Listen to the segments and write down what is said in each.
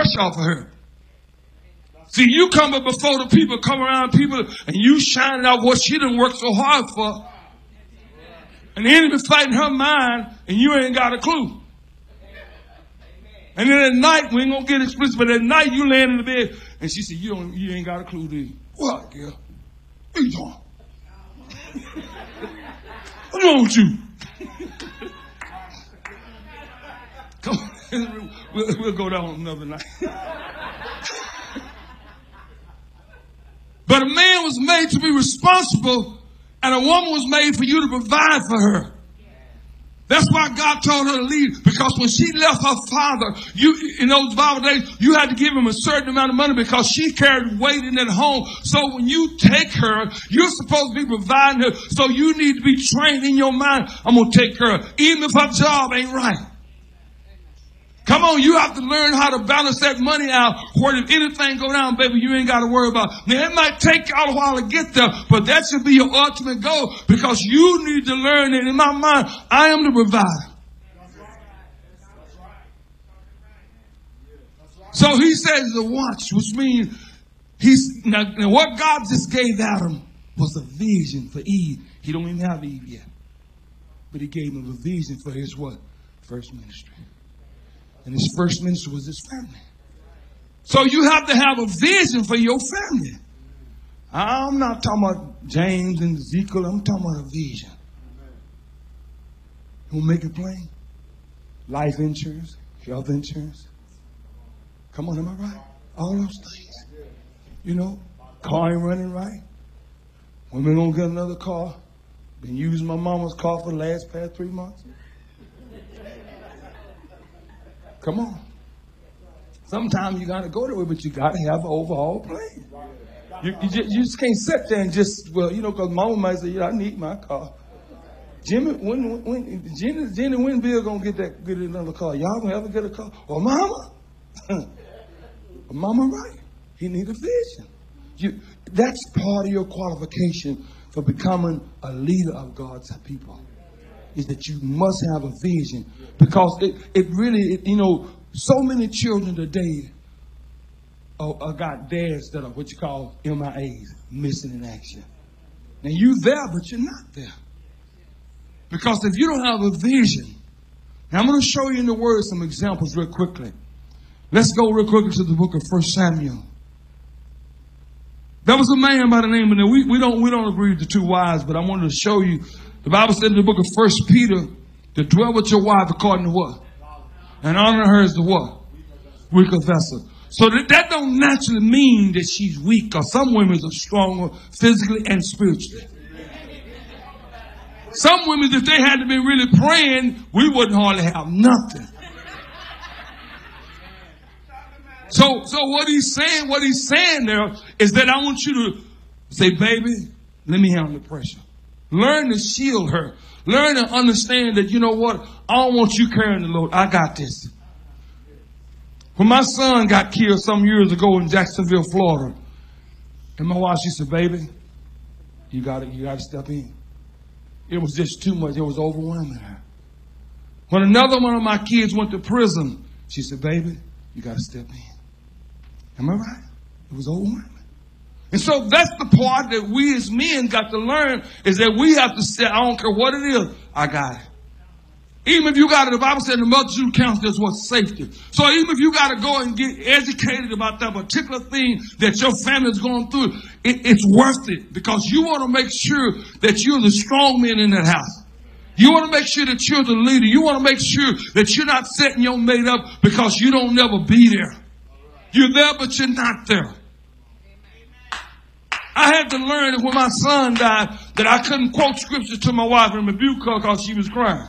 pressure off of her. See, you come up before the people, come around people, and you shining out what she done worked so hard for. And the enemy fighting her mind, and you ain't got a clue. And then at night, we ain't gonna get explicit, but at night you laying in the bed, and she said, you ain't got a clue, do you? What, girl? What are you doing? What's wrong with you? Come on, we'll go down another night. But a man was made to be responsible, and a woman was made for you to provide for her. That's why God told her to leave, because when she left her father, in those Bible days, you had to give him a certain amount of money because she carried weight in that home. So when you take her, you're supposed to be providing her. So you need to be trained in your mind. I'm going to take her, even if her job ain't right. Come on, you have to learn how to balance that money out, where if anything go down, baby, you ain't got to worry about it. Now, it might take y'all a while to get there, but that should be your ultimate goal, because you need to learn that in my mind, I am the provider. So he says the watch, which means now what God just gave Adam was a vision for Eve. He don't even have Eve yet. But he gave him a vision for his what? First ministry. And his first ministry was his family. So you have to have a vision for your family. I'm not talking about James and Ezekiel. I'm talking about a vision. You want to make it plain? Life insurance, health insurance. Come on, am I right? All those things. You know, car ain't running right. When we're going to get another car. Been using my mama's car for the past 3 months. Come on. Sometimes you got to go that way, but you got to have an overall plan. You just can't sit there and just, because mama might say, I need my car. Jenny, when Bill going to get another car? Y'all going to ever get a car? Or mama? Mama, right. He need a vision. That's part of your qualification for becoming a leader of God's people. Is that you must have a vision, because it really, so many children today got dads that are what you call MIAs, missing in action. Now you there, but you're not there. Because if you don't have a vision, now I'm going to show you in the Word some examples real quickly. Let's go real quickly to the book of 1 Samuel. There was a man by the name of, we don't agree with the two wives, but I wanted to show you. The Bible said in the book of 1 Peter, to dwell with your wife according to what? And honor her as the what? Weaker vessel. So that don't naturally mean that she's weak, because some women are stronger physically and spiritually. Some women, if they had to be really praying, we wouldn't hardly have nothing. So what he's saying there is that I want you to say, baby, let me handle the pressure. Learn to shield her. Learn to understand that, you know what? I don't want you carrying the load. I got this. When my son got killed some years ago in Jacksonville, Florida, and my wife, she said, baby, you got to step in. It was just too much. It was overwhelming her. When another one of my kids went to prison, she said, baby, you got to step in. Am I right? It was overwhelming. And so that's the part that we as men got to learn, is that we have to say, I don't care what it is, I got it. Even if you got it, the Bible said the multitude of counselors was safety. So even if you got to go and get educated about that particular thing that your family is going through, it's worth it, because you want to make sure that you're the strong man in that house. You want to make sure that you're the leader. You want to make sure that you're not setting your mate up because you don't never be there. You're there, but you're not there. I had to learn that when my son died, that I couldn't quote scripture to my wife and rebuke her because she was crying.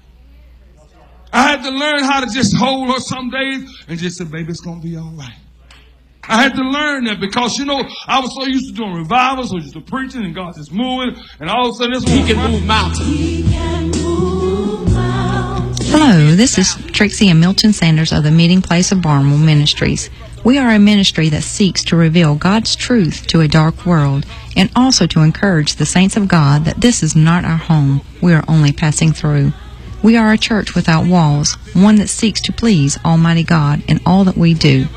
I had to learn how to just hold her some days and just say, baby, it's going to be all right. I had to learn that because, I was so used to doing revivals, so used to preaching, and God just moving, and all of a sudden He can move mountains. Hello, this is Trixie and Milton Sanders of the Meeting Place of Barnwell Ministries. We are a ministry that seeks to reveal God's truth to a dark world, and also to encourage the saints of God that this is not our home. We are only passing through. We are a church without walls, one that seeks to please Almighty God in all that we do.